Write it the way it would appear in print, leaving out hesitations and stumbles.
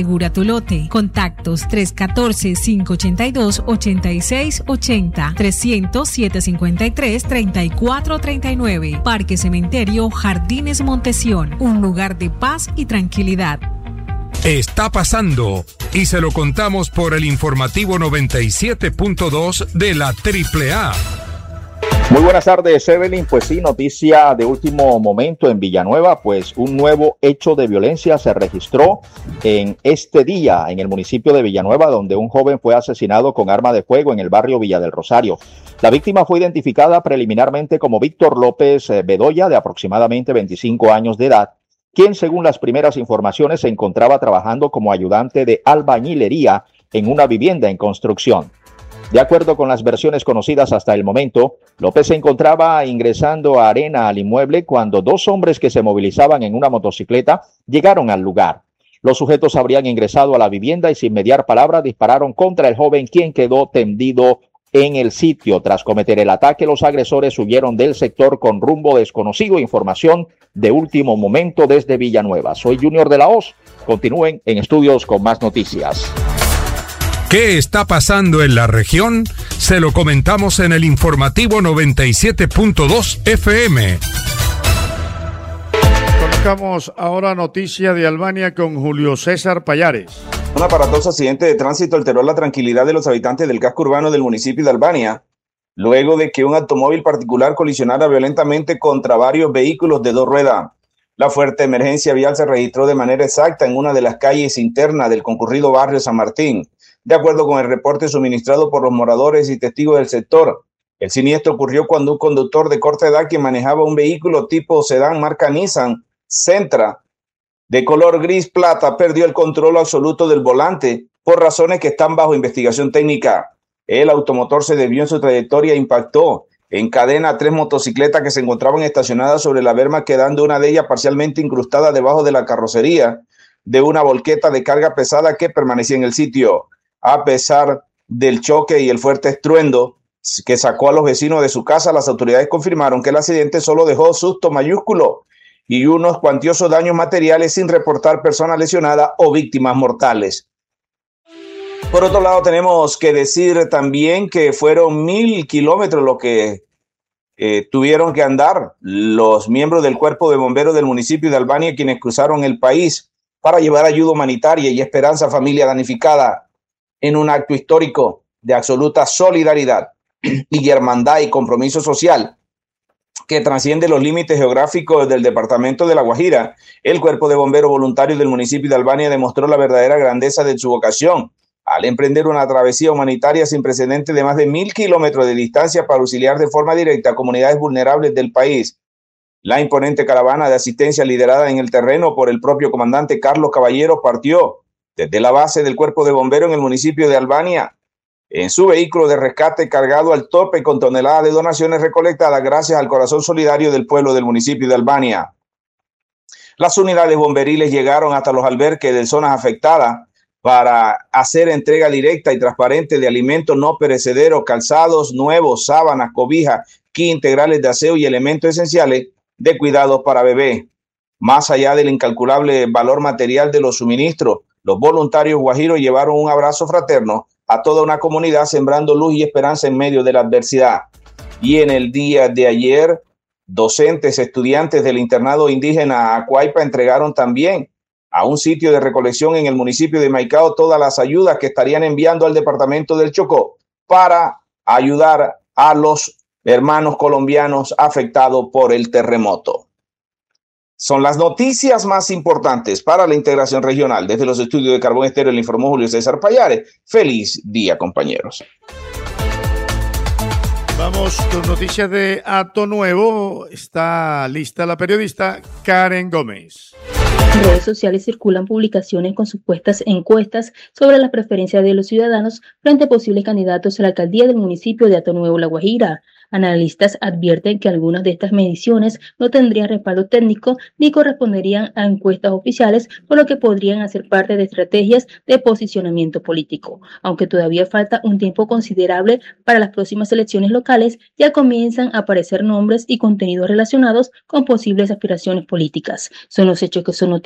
Asegura tu lote. Contactos 314-582-8680, 300-753-3439. Parque Cementerio Jardines Montesión, un lugar de paz y tranquilidad. Está pasando y se lo contamos por el informativo 97.2 de la AAA. Muy buenas tardes, Evelyn. Pues sí, noticia de último momento en Villanueva, pues un nuevo hecho de violencia se registró en este día en el municipio de Villanueva, donde un joven fue asesinado con arma de fuego en el barrio Villa del Rosario. La víctima fue identificada preliminarmente como Víctor López Bedoya, de aproximadamente 25 años de edad, quien según las primeras informaciones se encontraba trabajando como ayudante de albañilería en una vivienda en construcción. De acuerdo con las versiones conocidas hasta el momento, López se encontraba ingresando arena al inmueble cuando dos hombres que se movilizaban en una motocicleta llegaron al lugar. Los sujetos habrían ingresado a la vivienda y sin mediar palabra dispararon contra el joven, quien quedó tendido en el sitio. Tras cometer el ataque, los agresores huyeron del sector con rumbo desconocido. Información de último momento desde Villanueva. Soy Junior de la Hoz. Continúen en estudios con más noticias. ¿Qué está pasando en la región? Se lo comentamos en el informativo 97.2 FM. Colocamos ahora noticia de Albania con Julio César Payares. Un aparatoso accidente de tránsito alteró la tranquilidad de los habitantes del casco urbano del municipio de Albania, luego de que un automóvil particular colisionara violentamente contra varios vehículos de dos ruedas. La fuerte emergencia vial se registró de manera exacta en una de las calles internas del concurrido barrio San Martín. De acuerdo con el reporte suministrado por los moradores y testigos del sector, el siniestro ocurrió cuando un conductor de corta edad que manejaba un vehículo tipo sedán marca Nissan Sentra de color gris plata perdió el control absoluto del volante por razones que están bajo investigación técnica. El automotor se desvió en su trayectoria e impactó en cadena a tres motocicletas que se encontraban estacionadas sobre la berma, quedando una de ellas parcialmente incrustada debajo de la carrocería de una volqueta de carga pesada que permanecía en el sitio. A pesar del choque y el fuerte estruendo que sacó a los vecinos de su casa, las autoridades confirmaron que el accidente solo dejó susto mayúsculo y unos cuantiosos daños materiales sin reportar personas lesionadas o víctimas mortales. Por otro lado, tenemos que decir también que fueron 1,000 kilómetros lo que tuvieron que andar los miembros del Cuerpo de Bomberos del municipio de Albania, quienes cruzaron el país para llevar ayuda humanitaria y esperanza a familia damnificada en un acto histórico de absoluta solidaridad y hermandad y compromiso social que trasciende los límites geográficos del departamento de La Guajira. El Cuerpo de Bomberos Voluntarios del municipio de Albania demostró la verdadera grandeza de su vocación al emprender una travesía humanitaria sin precedentes de más de 1,000 kilómetros de distancia para auxiliar de forma directa a comunidades vulnerables del país. La imponente caravana de asistencia liderada en el terreno por el propio comandante Carlos Caballero partió desde la base del Cuerpo de Bomberos en el municipio de Albania en su vehículo de rescate cargado al tope con toneladas de donaciones recolectadas gracias al corazón solidario del pueblo del municipio de Albania. Las unidades bomberiles llegaron hasta los alberques de zonas afectadas para hacer entrega directa y transparente de alimentos no perecederos, calzados nuevos, sábanas, cobijas, kits integrales de aseo y elementos esenciales de cuidados para bebé. Más allá del incalculable valor material de los suministros, los voluntarios guajiros llevaron un abrazo fraterno a toda una comunidad, sembrando luz y esperanza en medio de la adversidad. Y en el día de ayer, docentes, estudiantes del internado indígena Acuaipa entregaron también a un sitio de recolección en el municipio de Maicao todas las ayudas que estarían enviando al departamento del Chocó para ayudar a los hermanos colombianos afectados por el terremoto. Son las noticias más importantes para la integración regional. Desde los estudios de Carbón Estéreo le informó Julio César Payares. Feliz día, compañeros. Vamos con noticias de Hato Nuevo. Está lista la periodista Karen Gómez. En redes sociales circulan publicaciones con supuestas encuestas sobre las preferencias de los ciudadanos frente a posibles candidatos a la alcaldía del municipio de Hato Nuevo, La Guajira. Analistas advierten que algunas de estas mediciones no tendrían respaldo técnico ni corresponderían a encuestas oficiales, por lo que podrían hacer parte de estrategias de posicionamiento político. Aunque todavía falta un tiempo considerable para las próximas elecciones locales, ya comienzan a aparecer nombres y contenidos relacionados con posibles aspiraciones políticas. Son los hechos que son noticias